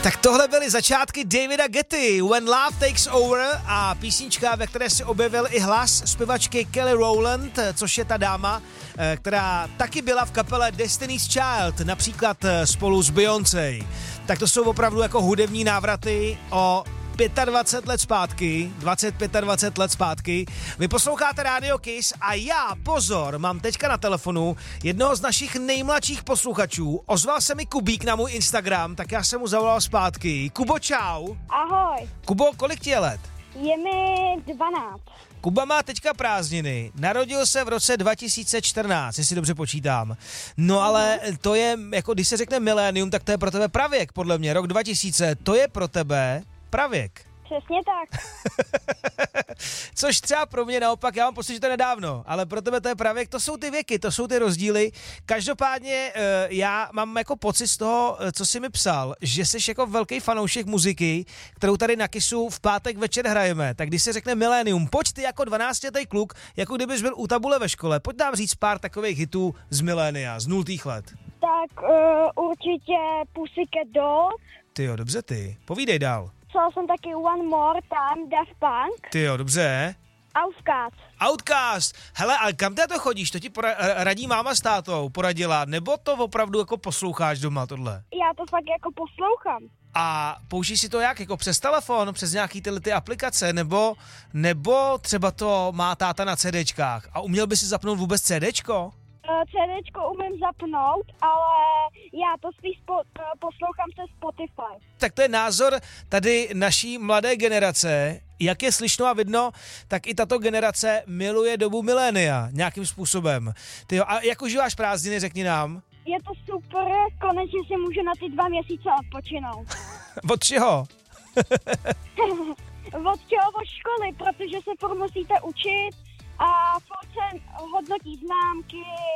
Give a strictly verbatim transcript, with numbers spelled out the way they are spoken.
Tak tohle byly začátky Davida Getty, When Love Takes Over, a písnička, ve které se objevil i hlas zpěvačky Kelly Rowland, což je ta dáma, která taky byla v kapele Destiny's Child, například spolu s Beyoncé. Tak to jsou opravdu jako hudební návraty o dvacet pět let zpátky, dvacet pět dvacet let zpátky. Vy posloucháte Radio Kiss a já, pozor, mám teďka na telefonu jednoho z našich nejmladších posluchačů. Ozval se mi Kubík na můj Instagram, tak já jsem mu zavolal zpátky. Kubo, čau. Ahoj. Kubo, kolik ti je let? Je mi dvanáct. Kuba má teďka prázdniny, narodil se v roce dva tisíce čtrnáct, jestli dobře počítám. No ale to je, jako když se řekne milénium, tak to je pro tebe pravěk, podle mě. Rok dva tisíce, to je pro tebe pravěk. Přesně tak. Což třeba pro mě naopak, já mám pocit, že to je nedávno, ale pro tebe to je pravěk, to jsou ty věky, to jsou ty rozdíly. Každopádně já mám jako pocit z toho, co jsi mi psal, že jsi jako velký fanoušek muziky, kterou tady na Kissu v pátek večer hrajeme. Tak když se řekne milénium, pojď ty jako dvanáctiletý kluk, jako kdybys byl u tabule ve škole, pojď nám říct pár takových hitů z milénia, z nultých let. Tak uh, určitě Pussycat Dolls. Tyjo, dobře ty, povídej dál. Psal jsem taky One More Time, Daft Punk. Tyjo, dobře. Outcast. Outcast. Hele, ale kam ty to chodíš? To ti pora- radí máma s tátou, poradila, nebo to opravdu jako posloucháš doma tohle? Já to fakt jako poslouchám. A použíš si to jak? Jako přes telefon, přes nějaký tyhle ty aplikace, nebo, nebo třeba to má táta na CDčkách? A uměl by si zapnout vůbec CDčko? CDčko umím zapnout, ale já to spíš po- poslouchám se Spotify. Tak to je názor tady naší mladé generace. Jak je slyšno a vidno, tak i tato generace miluje dobu milénia nějakým způsobem. Tyjo, a jak užíváš prázdniny, řekni nám? Je to super, konečně si můžu na ty dva měsíce odpočinout. Od čeho? Od čeho? Od školy, protože se furt musíte učit a furt se hodnotí známky,